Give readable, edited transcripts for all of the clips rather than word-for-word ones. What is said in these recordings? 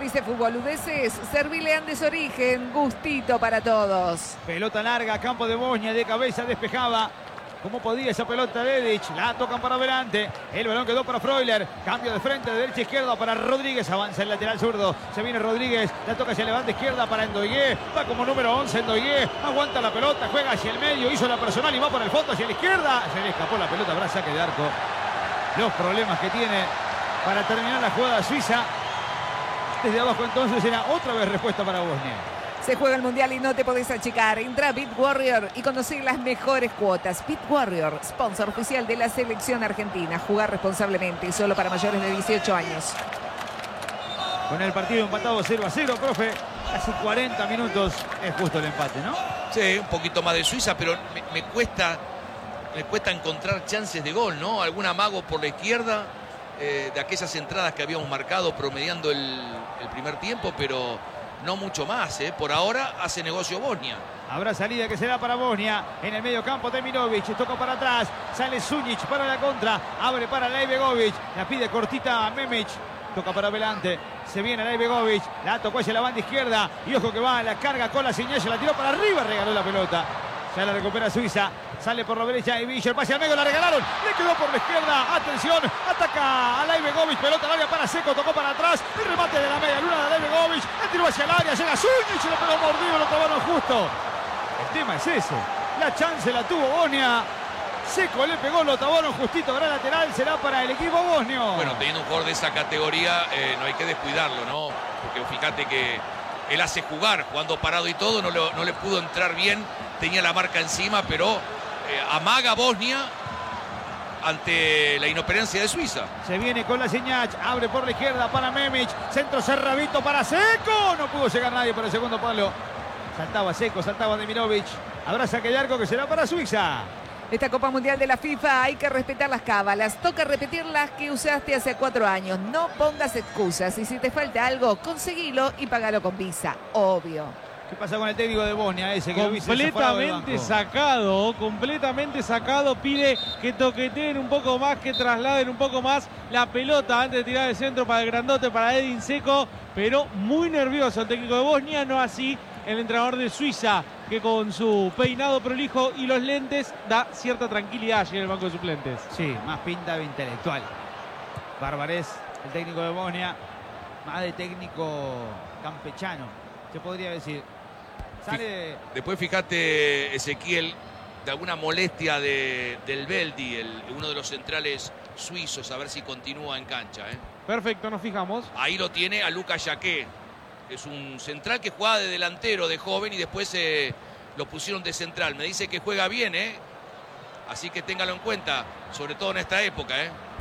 dice Futboludeses, servile Andes Origen, gustito para todos. Pelota larga, campo de Bosnia, de cabeza despejaba. ¿Cómo podía esa pelota Dedic? La tocan para adelante. El balón quedó para Freuler. Cambio de frente, de derecha a izquierda para Rodríguez. Avanza el lateral zurdo. Se viene Rodríguez. La toca hacia la banda izquierda para Ndoye. Va como número 11 Ndoye. Aguanta la pelota, juega hacia el medio. Hizo la personal y va por el fondo hacia la izquierda. Se le escapó la pelota, habrá saque de arco. Los problemas que tiene para terminar la jugada Suiza. Desde abajo entonces era otra vez respuesta para Bosnia. Se juega el Mundial y no te podés achicar. Entra a Bit Warrior y conocí las mejores cuotas. Bit Warrior, sponsor oficial de la selección argentina. Jugar responsablemente y solo para mayores de 18 años. Con el partido empatado 0-0, profe. Casi 40 minutos. Es justo el empate, ¿no? Sí, un poquito más de Suiza, pero me cuesta encontrar chances de gol, ¿no? Algún amago por la izquierda de aquellas entradas que habíamos marcado promediando el primer tiempo, pero no mucho más, ¿eh? Por ahora hace negocio Bosnia. Habrá salida que será para Bosnia. En el medio campo Demirovic. Toca para atrás. Sale Sujic para la contra. Abre para Lejbegovic. La pide cortita a Memic. Toca para adelante. Se viene Lejbegovic. La tocó hacia la banda izquierda. Y ojo que va. La carga con la señal. Se la tiró para arriba. Regaló la pelota. Ya la recupera Suiza. Sale por la derecha y Villa. El pase al medio. La regalaron. Le quedó por la izquierda. Atención. Ataca a Lejbegovic. Pelota al área para Seco. Tocó para atrás. El remate de la media luna de Lejbegovic. La tiró hacia el área. Llega Sujic. Se lo pegó mordido. Lo tomaron justo. El tema es ese. La chance la tuvo Bosnia. Seco le pegó, lo tabaron justito. Gran lateral será para el equipo bosnio. Bueno, teniendo un jugador de esa categoría, no hay que descuidarlo, ¿no? Porque fíjate que él hace jugar, jugando parado y todo, no le pudo entrar bien. Tenía la marca encima, pero amaga Bosnia ante la inoperencia de Suiza. Se viene con la señal, abre por la izquierda para Memic. Centro cerradito para Seco. No pudo llegar nadie para el segundo palo. Saltaba Seco, saltaba Demirovic. Habrá saque de arco que será para Suiza. Esta Copa Mundial de la FIFA hay que respetar las cábalas. Toca repetir las que usaste hace 4 años. No pongas excusas. Y si te falta algo, conseguilo y pagalo con Visa. Obvio. ¿Qué pasa con el técnico de Bosnia ese que completamente sacado, pide que toqueteen un poco más, que trasladen un poco más la pelota antes de tirar el centro para el grandote, para Edin Seco, pero muy nervioso el técnico de Bosnia, no así el entrenador de Suiza, que con su peinado prolijo y los lentes da cierta tranquilidad allí en el banco de suplentes. Sí, más pinta de intelectual. Barbarés, el técnico de Bosnia, más de técnico campechano, se podría decir. Sale... Después fíjate, Ezequiel, de alguna molestia del Beldi, uno de los centrales suizos, a ver si continúa en cancha. Perfecto, nos fijamos. Ahí lo tiene a Lucas Jaqué. Es un central que jugaba de delantero, de joven, y después lo pusieron de central. Me dice que juega bien, así que téngalo en cuenta, sobre todo en esta época.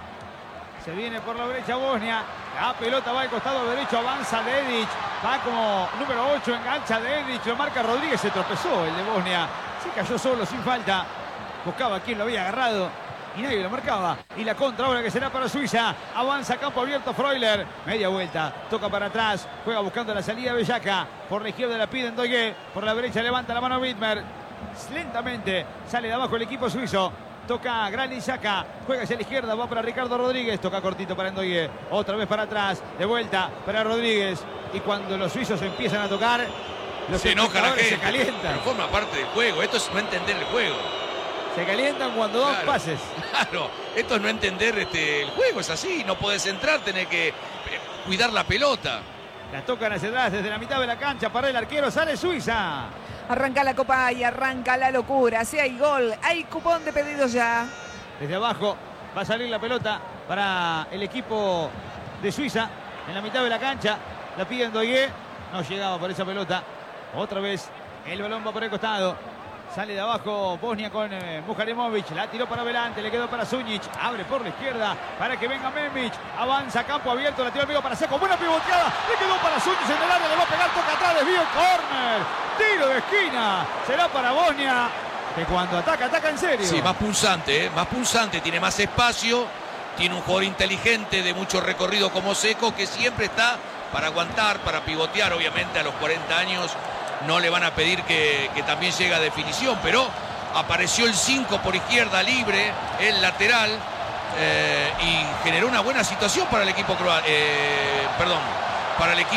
Se viene por la derecha Bosnia. La pelota va al costado derecho, avanza Dedic. Va como número 8, engancha Dedic. Lo marca Rodríguez, se tropezó el de Bosnia. Se cayó solo, sin falta. Buscaba quien lo había agarrado y nadie lo marcaba. Y la contra ahora que será para Suiza. Avanza campo abierto Freuler. Media vuelta. Toca para atrás. Juega buscando la salida Bellaca. Por la izquierda la pide Ndoye. Por la derecha levanta la mano Widmer. Lentamente sale de abajo el equipo suizo. Toca Granit Xhaka. Juega hacia la izquierda. Va para Ricardo Rodríguez. Toca cortito para Ndoye. Otra vez para atrás. De vuelta para Rodríguez. Y cuando los suizos empiezan a tocar, los se enoja la gente. Se calientan. Pero forma parte del juego. Esto es no entender el juego. Se calientan cuando dos pases. Claro, esto es no entender el juego, es así. No podés entrar, tenés que cuidar la pelota. La tocan hacia atrás desde la mitad de la cancha para el arquero. Sale Suiza. Arranca la Copa y arranca la locura. Si hay gol, hay cupón de pedidos ya. Desde abajo va a salir la pelota para el equipo de Suiza. En la mitad de la cancha la pide Ndoye. No llegaba por esa pelota. Otra vez el balón va por el costado. Sale de abajo Bosnia con Muharemovic. La tiró para adelante, le quedó para Sujic. Abre por la izquierda para que venga Memic. Avanza campo abierto, la tiró al medio para Seco. Buena pivoteada, le quedó para Sujic en el área. Le va a pegar, toca atrás, desvío, córner. Tiro de esquina. Será para Bosnia, que cuando ataca, ataca en serio. Sí, más punzante, tiene más espacio. Tiene un jugador inteligente de mucho recorrido como Seco, que siempre está para aguantar, para pivotear. Obviamente a los 40 años no le van a pedir que también llegue a definición, pero apareció el 5 por izquierda libre, el lateral, y generó una buena situación para el equipo para el equipo